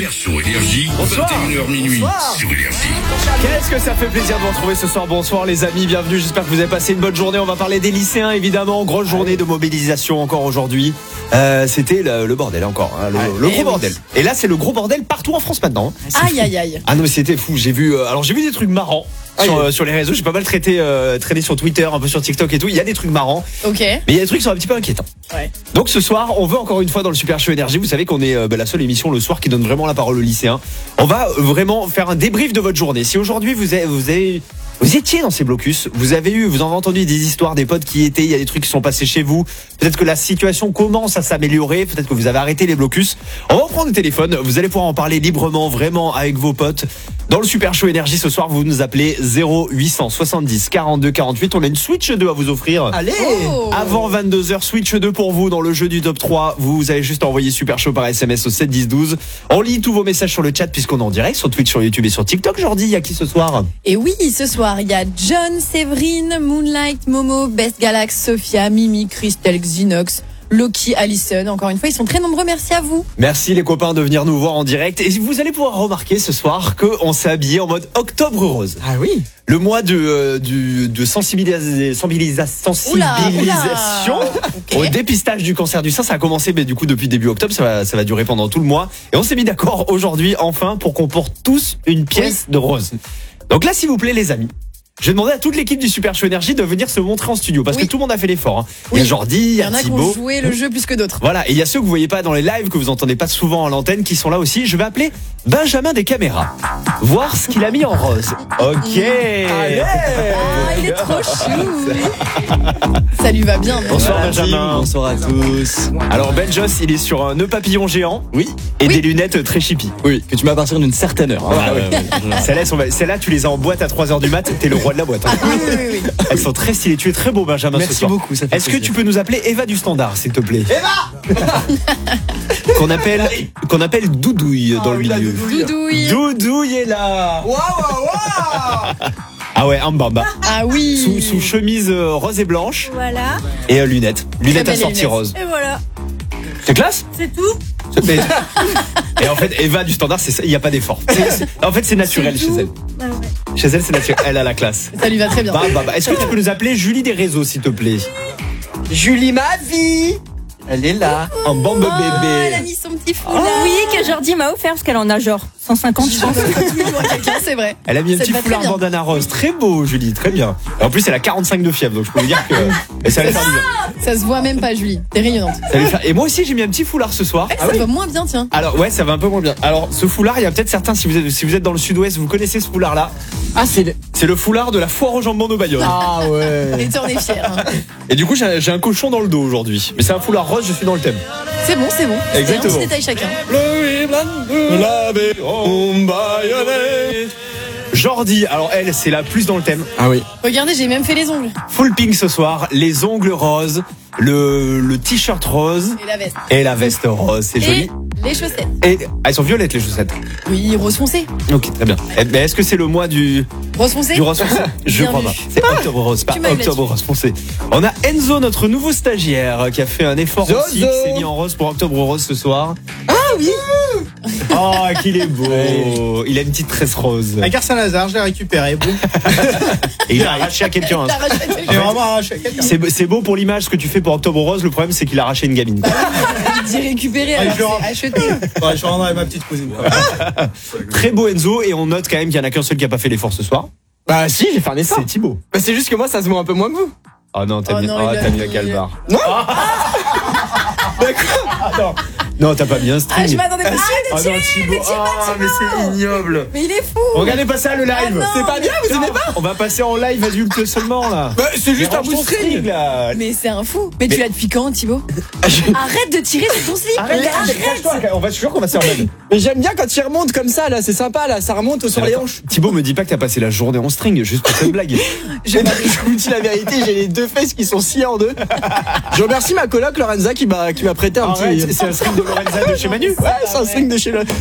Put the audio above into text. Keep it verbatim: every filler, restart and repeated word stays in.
Mystère sur Énergie, Bonsoir. vingt et une heures minuit Bonsoir. sur Énergie. Qu'est-ce que ça fait plaisir de vous retrouver ce soir. Bonsoir les amis, bienvenue, j'espère que vous avez passé une bonne journée. On va parler des lycéens évidemment, grosse journée de mobilisation encore aujourd'hui. euh, C'était le, le bordel encore, hein, le, le gros oui. bordel. Et là c'est le gros bordel partout en France maintenant, hein. Aïe aïe aïe. Ah non mais c'était fou, j'ai vu, euh, alors j'ai vu des trucs marrants sur, euh, sur les réseaux. J'ai pas mal traité, euh, traîné sur Twitter, un peu sur TikTok et tout. Il y a des trucs marrants, Ok. mais il y a des trucs qui sont un petit peu inquiétants. Ouais. Donc ce soir, on veut encore une fois dans le Super Show Énergie. Vous savez qu'on est euh, bah, la seule émission le soir qui donne vraiment la parole aux lycéens. On va euh, vraiment faire un débrief de votre journée. Si aujourd'hui vous avez, vous avez, vous étiez dans ces blocus, vous avez eu, vous en avez entendu des histoires, des potes qui y étaient, il y a des trucs qui sont passés chez vous. Peut-être que la situation commence à s'améliorer. Peut-être que vous avez arrêté les blocus. On va prendre le téléphone. Vous allez pouvoir en parler librement, vraiment avec vos potes. Dans le Super Show Énergie ce soir, vous nous appelez zéro huit cent soixante-dix quarante-deux quarante-huit. On a une Switch deux à vous offrir. Allez. Oh. Avant vingt-deux heures, Switch deux pour vous dans le jeu du top trois. Vous avez juste envoyé Super Show par S M S au sept dix douze. On lit tous vos messages sur le chat puisqu'on est en direct sur Twitch, sur YouTube et sur TikTok. Jordi, il y a qui ce soir? Et oui, ce soir, il y a John, Séverine, Moonlight, Momo, Best Galax, Sophia, Mimi, Christelle, Xinox, Loki, Allison. Encore une fois, ils sont très nombreux. Merci à vous. Merci les copains de venir nous voir en direct. Et vous allez pouvoir remarquer ce soir qu'on s'est habillé en mode Octobre Rose. Ah oui. Le mois de, euh, du, de sensibilis- sensibilisa- sensibilisation Oula, oula. au Ok. dépistage du cancer du sein. Ça a commencé mais du coup depuis début octobre, ça va, ça va durer pendant tout le mois. Et on s'est mis d'accord aujourd'hui enfin pour qu'on porte tous une pièce de rose. Donc là s'il vous plaît les amis, je vais demander à toute l'équipe du Super Show Énergie de venir se montrer en studio parce Oui. que tout le monde a fait l'effort, hein. Il Oui. y a Jordi, il Il y y a en a qui ont Thibaut. joué le jeu plus que d'autres. Voilà, et il y a ceux que vous voyez pas dans les lives, que vous entendez pas souvent à l'antenne, qui sont là aussi. Je vais appeler Benjamin des caméras. Voir ce qu'il a mis en rose. Ok. Ah, il est trop chou. Ça lui va bien. non Bonsoir Voilà, Benjamin. team, bonsoir à tous. Alors Ben Joss, il est sur un nœud papillon géant Oui, et Oui. des lunettes très chippy. oui, que tu m'as à partir d'une certaine heure. hein. Ah ouais, ouais. Celle-là, elles sont- celle-là, tu les as en boîte à trois heures du mat, t'es le roi de la boîte, hein. Oui, oui, oui, oui. Elles sont très stylées. Tu es très beau Benjamin ce Merci soir. beaucoup, ça fait Est-ce que plaisir. tu peux nous appeler Eva du Standard, s'il te plaît? Eva Qu'on appelle, qu'on appelle Doudouille dans le oui, la milieu. Doudouille. Doudouille. Doudouille est là. Waouh, waouh, waouh. Ah ouais, un bamba. Ah oui. Sous, sous chemise euh, rose et blanche Voilà, et euh, lunettes. Lunettes belle assorties lunettes. rose. et voilà, C'est classe. c'est tout. C'est- mais- Et en fait, Eva du Standard, c'est ça, il n'y a pas d'effort. C'est- c'est- En fait, c'est naturel C'est chez tout. elle. Ah ouais. Chez elle, c'est naturel. Elle a la classe. Ça lui va très bien. Bah, bah, bah. Est-ce que tu peux nous appeler Julie des réseaux, s'il te plaît? Julie, ma vie. Elle est là. Un bambe Oh, elle a bébé. mis son petit foulard. Oui, que Jordi m'a offert parce qu'elle en a genre cent cinquante, je pense. Toujours quelqu'un, c'est vrai. Elle a mis un Ça petit te va très foulard bien. bandana rose. Très beau, Julie. Très bien. Et en plus, elle a quarante-cinq de fièvre, donc je peux vous dire que et ça va lui faire du bien. Ça se voit même pas, Julie. T'es rayonnante. Ça va lui faire- Et moi aussi, j'ai mis un petit foulard ce soir. Ça te va moins bien, tiens. Alors ouais, ça va un peu moins bien. Alors ce foulard, il y a peut-être certains, si vous êtes, si vous êtes dans le sud-ouest, vous connaissez ce foulard-là. Ah, c'est le... C'est le foulard de la foire aux jambons de Bayonne. Ah ouais. Et tu en es fier. hein. Et du coup, j'ai j'ai un cochon dans le dos aujourd'hui. Mais c'est un foulard rose, je suis dans le thème. C'est bon, c'est bon. C'est Exactement. un petit détail chacun. Jordi, alors elle, c'est la plus dans le thème. Ah oui. Regardez, j'ai même fait les ongles. Full pink ce soir, les ongles roses, le, le t-shirt rose Et la veste. et la veste rose. C'est Et joli. les chaussettes. Et ah, elles sont violettes les chaussettes. Oui, rose foncé. Ok, très bien. Eh, Mais est-ce que c'est le mois du, Rose foncé. du rose foncé? Je Bien crois vu. pas. C'est octobre rose, pas Tu m'as eu octobre là-dessus. rose foncé. On a Enzo, notre nouveau stagiaire, qui a fait un effort Zozo. aussi, qui s'est mis en rose pour octobre rose ce soir. Ah oui. Oh, qu'il est beau. Il a une petite tresse rose. Un Gare Saint-Lazare, je l'ai récupéré. Boum. Et il a arraché à quelqu'un. T'as arraché quelqu'un. J'ai vraiment arraché à quelqu'un. C'est c'est beau pour l'image ce que tu fais pour Octobre Rose. Le problème, c'est qu'il a arraché une gamine. Il dit récupérer, Ah, alors je le rends. c'est acheté. Ouais, je rendrai ma petite cousine. Très beau Enzo. Et on note quand même qu'il y en a qu'un seul qui a pas fait l'effort ce soir. Bah si, j'ai fait un effort. C'est Thibaut. Bah, c'est juste que moi, ça se voit un peu moins que vous. Oh non, t'as Oh mis, non, oh, il a t'as mis un mis- calbar. Non. non, non, t'as pas mis un Ah, string. je m'attendais pas. Ah non, Thibaut. Ah, mais c'est ignoble. Mais il est fou. Regardez pas ça le live. Ah non, c'est pas bien, vous mais- aimez pas? On va passer en live adulte seulement là. Bah, c'est juste Mais un range bout de ton string. là. Mais c'est un fou. Mais, Mais- tu l'as depuis quand, Thibaut? Arrête de tirer sur ton slip. Arrête, arrête, cache-toi, on va, je suis sûr qu'on va se faire mal. Mais j'aime bien quand il remonte comme ça, là, c'est sympa, là, ça remonte sur les Attends, hanches. Thibaut me dit pas que t'as passé la journée en string juste pour cette blague. Je, je vous dis la vérité, j'ai les deux fesses qui sont sciées en deux. Je remercie ma coloc Lorenza qui m'a qui m'a prêté un Arrête, petit. c'est un string de Lorenza de chez Manu. Ouais, c'est un string de chez le.